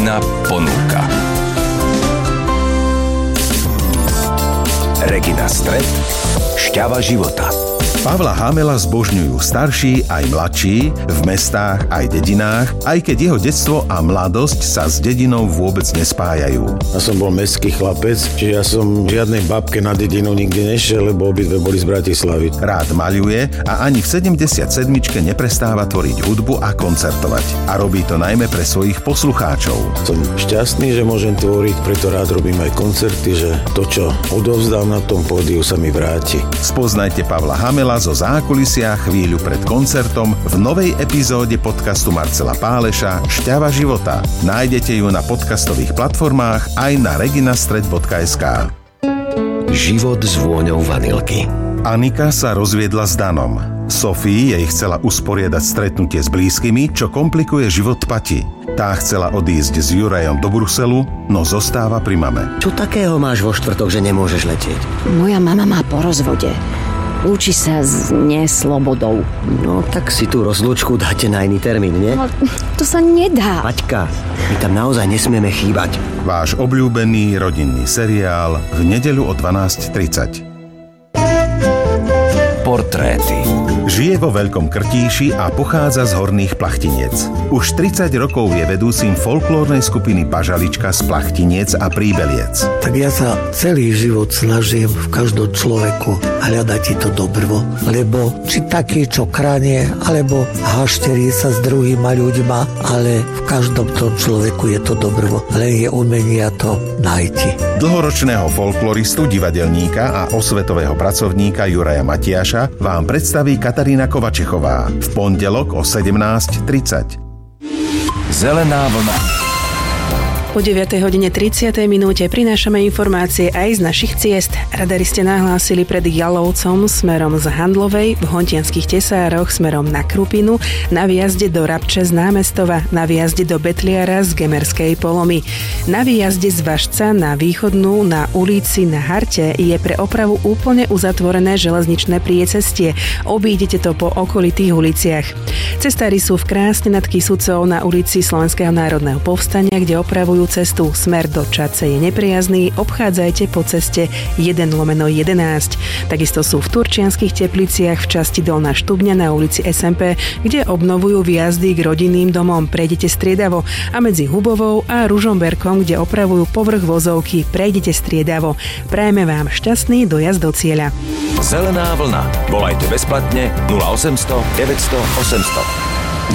Katarína ponúka. Regina Stret, šťava života. Pavla Hamela zbožňujú starší aj mladší, v mestách aj dedinách, aj keď jeho detstvo a mladosť sa s dedinou vôbec nespájajú. Ja som bol mestský chlapec, čiže ja som žiadnej babke na dedinu nikdy nešiel, lebo obidve boli z Bratislavy. Rád maľuje a ani v 77-čke neprestáva tvoriť hudbu a koncertovať. A robí to najmä pre svojich poslucháčov. Som šťastný, že môžem tvoriť, preto rád robím aj koncerty, že to, čo odovzdám na tom pódiu, sa mi vráti. Spoznajte Pavla Hamela zo zákulisia chvíľu pred koncertom v novej epizóde podcastu Marcela Páleša Šťava života. Nájdete ju na podcastových platformách aj na reginastret.sk. Život s vôňou vanilky. Anika sa rozviedla s Danom. Sofii jej chcela usporiadať stretnutie s blízkymi, čo komplikuje život Pati. Tá chcela odísť s Jurajom do Bruselu, no zostáva pri mame. Čo takého máš vo štvrtok, že nemôžeš letieť? Moja mama má po rozvode. Lúči sa s neslobodou. No tak si tú rozlúčku dáte na iný termín, nie? No, to sa nedá. Paťka, my tam naozaj nesmieme chýbať. Váš obľúbený rodinný seriál v nedeľu o 12:30. Portréty. Žije vo Veľkom Krtíši a pochádza z Horných Plachtiniec. Už 30 rokov je vedúcim folklórnej skupiny Pažalička z Plachtiniec a Príbeliec. Tak ja sa celý život snažím v každom človeku hľadať to dobrvo. Lebo či taký, čo kranie, alebo hašterí sa s druhýma ľuďma, ale v každom tom človeku je to dobrvo. Len je umenia to nájti. Dlhoročného folkloristu, divadelníka a osvetového pracovníka Juraja Matiáša vám predstaví Katarína Kovačechová v pondelok o 17:30. Zelená vlna. Po 9:30 prinášame informácie aj z našich ciest. Radari ste nahlásili pred Jalovcom smerom z Handlovej, v Hontianskych Tesároch smerom na Krupinu, na výjazde do Rabče z Námestova, na výjazde do Betliara z Gemerskej Polomy. Na výjazde z Vašca na Východnú na ulici na Harte je pre opravu úplne uzatvorené železničné priecestie. Obídete to po okolitých uliciach. Cestári sú v Krásne nad Kysucou na ulici Slovenského národného povstania, kde opravujú cestu. Smer do Čadce je nepriazný, obchádzajte po ceste 1/11. Takisto sú v Turčianskych Tepliciach v časti Dolná Štubňa na ulici SMP, kde obnovujú výjazdy k rodinným domom. Prejdete striedavo a medzi Hubovou a Ružomberkom, kde opravujú povrch vozovky, prejdete striedavo. Prajeme vám šťastný dojazd do cieľa. Zelená vlna. Volajte bezplatne 0800 900 800.